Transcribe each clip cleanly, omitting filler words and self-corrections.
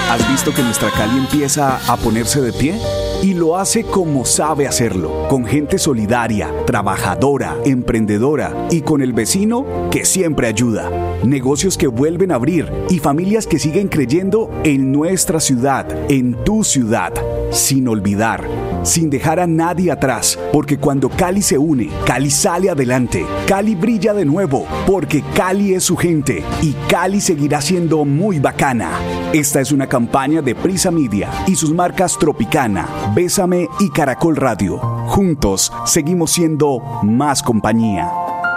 ¿Has visto que nuestra Cali empieza a ponerse de pie? Y lo hace como sabe hacerlo, con gente solidaria, trabajadora, emprendedora y con el vecino que siempre ayuda. Negocios que vuelven a abrir y familias que siguen creyendo en nuestra ciudad, en tu ciudad, sin olvidar, sin dejar a nadie atrás, porque cuando Cali se une, Cali sale adelante, Cali brilla de nuevo, porque Cali es su gente y Cali seguirá siendo muy bacana. Esta es una campaña de Prisa Media y sus marcas Tropicana, Bésame y Caracol Radio. Juntos seguimos siendo más compañía.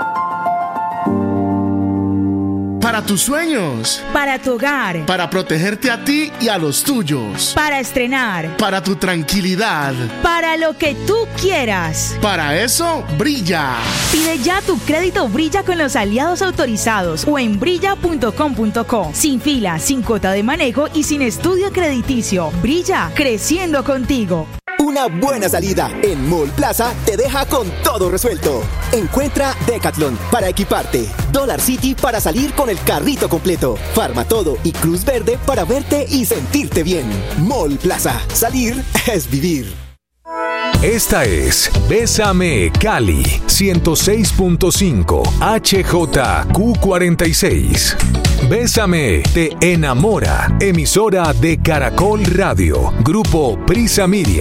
Para tus sueños. Para tu hogar. Para protegerte a ti y a los tuyos. Para estrenar. Para tu tranquilidad. Para lo que tú quieras. Para eso, Brilla. Pide ya tu crédito Brilla con los aliados autorizados o en brilla.com.co. Sin fila, sin cuota de manejo y sin estudio crediticio. Brilla, creciendo contigo. Una buena salida en Mall Plaza te deja con todo resuelto. Encuentra Decathlon para equiparte, Dollar City para salir con el carrito completo, Farmatodo y Cruz Verde para verte y sentirte bien. Mall Plaza, salir es vivir. Esta es Bésame Cali 106.5 HJQ46. Bésame te enamora. Emisora de Caracol Radio. Grupo Prisa Media.